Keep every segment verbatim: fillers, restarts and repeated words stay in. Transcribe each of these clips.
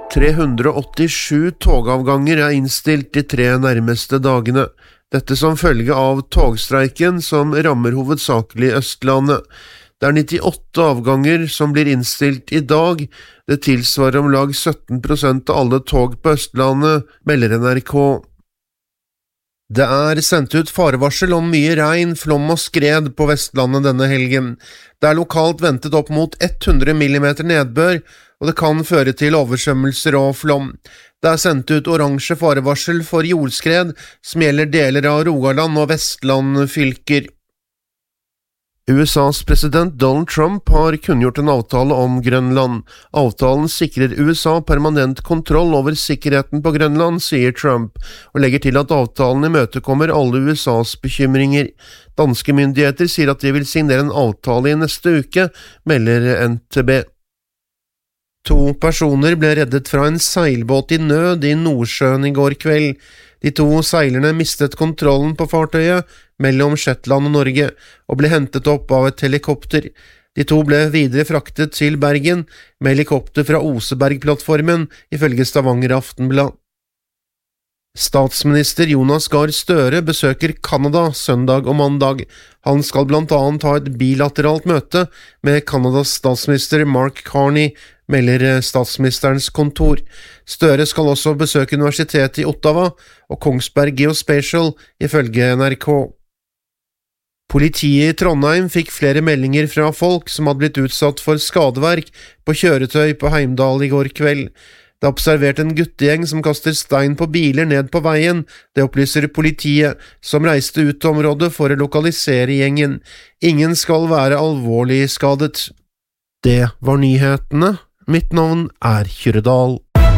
tre hundre åttisju togavganger er innstilt de tre nærmeste dagene. Dette som følge av togstreiken som rammer hovedsakelig Østlandet. Det er nittiåtte avganger som blir innstilt i dag. Det tilsvarer om lag sytten prosent av alle tog på Østlandet, melder N R K. Det er sendt ut farevarsel om mye regn, flom og skred på Vestlandet denne helgen. Det er lokalt ventet opp mot hundre millimeter nedbør, og det kan føre til oversvømmelser og flom. Det er sendt ut oransje farevarsel for jordskred, som gjelder deler av Rogaland og Vestland fylker. U S A's president Donald Trump har kunngjort en avtale om Grønland. Avtalen sikrer U S A permanent kontroll over sikkerheten på Grønland, sier Trump, og legger til at avtalen imøtekommer alle U S A's bekymringer. Danske myndigheter sier at de vil signere en avtale i neste uke, melder N T B. To personer ble reddet fra en seilbåt i nød i Nordsjøen i går kveld. De to seilerne mistet kontrollen på fartøyet mellom Shetland og Norge, og ble hentet opp av et helikopter. De to ble videre fraktet til Bergen med helikopter fra Oseberg-plattformen, ifølge Stavanger Aftenblad. Statsminister Jonas Gahr Støre besøker Canada søndag og mandag. Han skal blant annet ha et bilateralt møte med Canadas statsminister Mark Carney, melder statsministerens kontor. Støre skal også besøke universitetet i Ottawa og Kongsberg Geospatial, ifølge N R K. Politiet i Trondheim fikk flere meldinger fra folk som hadde blitt utsatt for skadeverk på kjøretøy på Heimdal i går kveld. Det er observert en guttegjeng som kaster stein på biler ned på veien, det opplyser politiet, som reiste ut til området for å lokalisere gjengen. Ingen skal være alvorlig skadet. Det var nyhetene. Mitt navn er Kyrredal.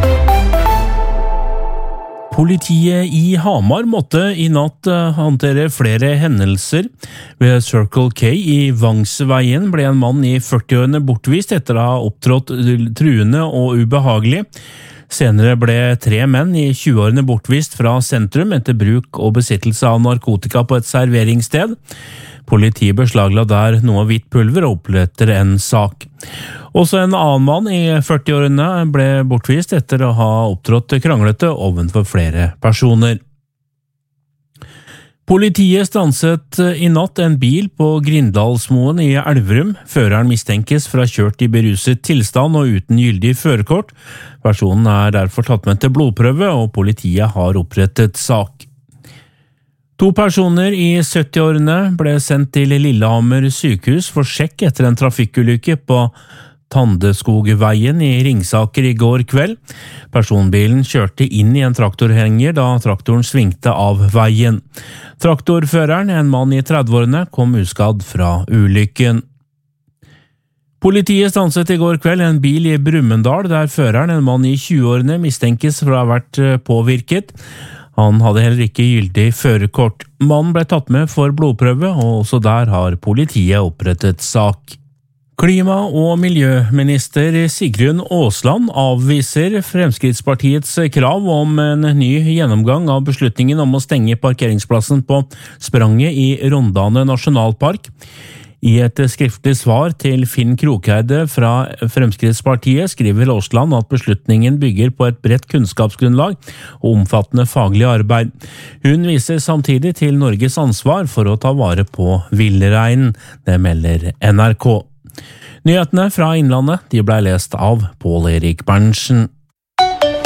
Politiet i Hamar måtte i natt håndtere flere hendelser. Ved Circle K i Vangsveien ble en mann i førtiårene bortvist etter å ha opptrådt truende og ubehagelig. Senere ble tre menn i tjueårene bortvist fra sentrum etter bruk og besittelse av narkotika på et serveringssted. Politiet beslagla der noe hvitt pulver og oppretter en sak. Også en annen mann i førtiårene ble bortvist etter å ha opptrådt kranglete ovenfor flere personer. Politiet stanset i natt en bil på Grindalsmoen i Elverum. Føreren mistenkes for å ha kjørt i beruset tilstand og uten gyldig førerkort. Personen er derfor tatt med til blodprøve, og politiet har opprettet sak. To personer i syttiårene ble sendt til Lillehammer sykehus for sjekk etter en trafikkulykke på Tandeskogveien i Ringsaker i går kveld. Personbilen kjørte inn i en traktorhenger da traktoren svingte av veien. Traktorføreren, en mann i trettiårene, kom uskadd fra ulykken. Politiet stanset i går kveld en bil i Brumunddal, der føreren, en mann i tjueårene, mistenkes for å ha vært påvirket. Han hadde heller ikke gyldig førerkort. Mannen ble tatt med for blodprøve, og også der har politiet opprettet sak. Klima- og miljøminister Sigrun Aasland avviser Fremskrittspartiets krav om en ny gjennomgang av beslutningen om å stenge parkeringsplassen på Spranget i Rondane nasjonalpark. I et skriftlig svar til Finn Krokeide fra Fremskrittspartiet skriver Aasland at beslutningen bygger på et bredt kunnskapsgrunnlag og omfattende faglig arbeid. Hun viser samtidig til Norges ansvar for å ta vare på villreinen, det melder N R K. Nyhetene fra Innlandet de ble lest av Pål Erik Berntsen.